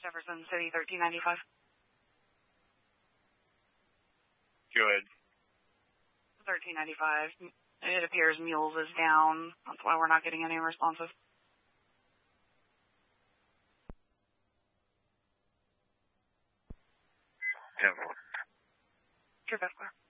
Jefferson City, 1395. Good. 1395. It appears Mules is down. That's why we're not getting any responses. Yeah. True, that's clear.